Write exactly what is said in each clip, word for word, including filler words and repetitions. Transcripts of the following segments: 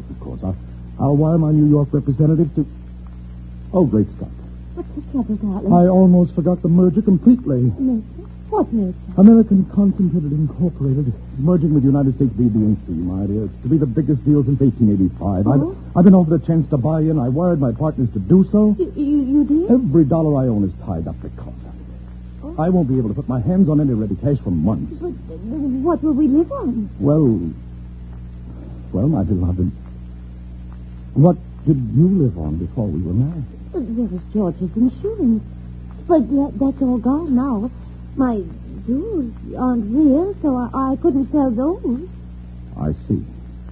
Yes, of course. I'll, I'll wire my New York representative to... Oh, great Scott. What's the trouble, darling? I almost forgot the merger completely. Merger? What merger? American Concentrated Incorporated, merging with United States B B and C, my dear. It's to be the biggest deal since eighteen eighty-five. Oh? I've, I've been offered a chance to buy in. I wired my partners to do so. You, you, you did? Every dollar I own is tied up because of it. Oh? I won't be able to put my hands on any ready cash for months. But uh, what will we live on? Well, well, my beloved, what did you live on before we were married? Well, there was George's insurance. But that, that's all gone now. My jewels aren't real, so I, I couldn't sell those. I see.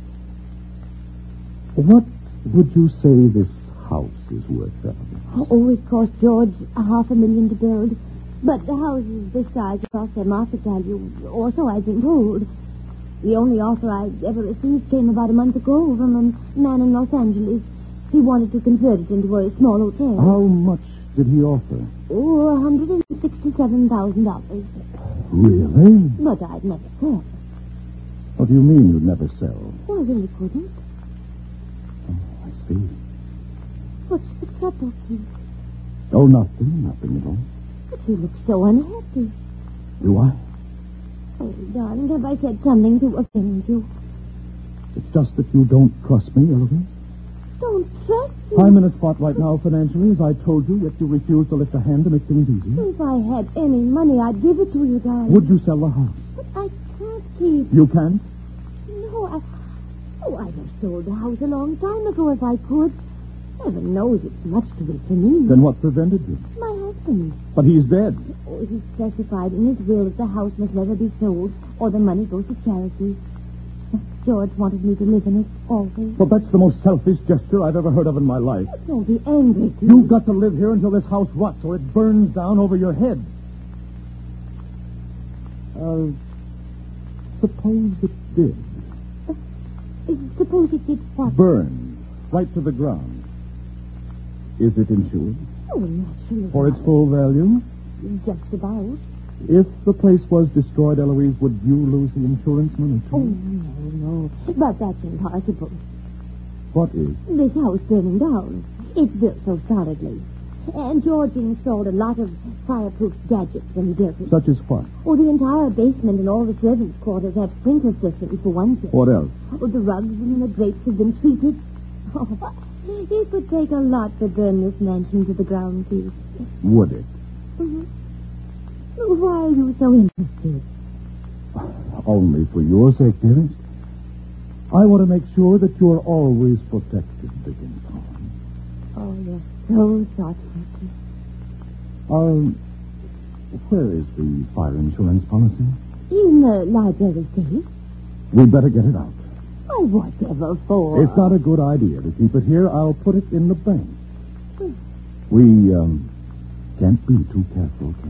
What would you say this house is worth, Evelyn? Oh, it cost George a half a million to build. But the houses this size lost their market value, or so I've been told. The only offer I ever received came about a month ago from a man in Los Angeles. He wanted to convert it into a small hotel. How much did he offer? Oh, one hundred sixty-seven thousand dollars. Really? But I'd never sell. What do you mean you'd never sell? Well, I really couldn't. Oh, I see. What's the trouble, Keith? Oh, nothing. Nothing at all. But you look so unhappy. Do I? Oh, darling, have I said something to offend you? It's just that you don't trust me, Eloise. Don't trust me. I'm in a spot right now financially, as I told you, yet you refuse to lift a hand to make things easy. If I had any money, I'd give it to you, darling. Would you sell the house? But I can't, Keith. You can't? No, I... Oh, I'd have sold the house a long time ago if I could. Heaven knows it's much too big for me. Then what prevented you? My husband. But he's dead. Oh, he specified in his will that the house must never be sold, or the money goes to charity. George wanted me to live in it always. Well, that's the most selfish gesture I've ever heard of in my life. Don't be angry, Keith. You've got to live here until this house rots, or it burns down over your head. Uh, suppose it did. Uh, suppose it did what? Burn, right to the ground. Is it insured? Oh, naturally. For its full value? Just about. If the place was destroyed, Eloise, would you lose the insurance money, too? Oh, no, no. But that's impossible. What is? This house burning down. It's built so solidly. And George installed a lot of fireproof gadgets when he built it. Such as what? Oh, the entire basement and all the servants' quarters have sprinkler systems, for one thing. What else? Oh, the rugs and the drapes have been treated. Oh, it could take a lot to burn this mansion to the ground, Keith. Would it? Mm-hmm. Why are you so interested? Only for your sake, dearest. I want to make sure that you're always protected, big and small. Oh, you're so thoughtful. Um, where is the fire insurance policy? In the library safe. We'd better get it out. Oh, whatever for? It's not a good idea to keep it here. I'll put it in the bank. Hmm. We, um, can't be too careful, can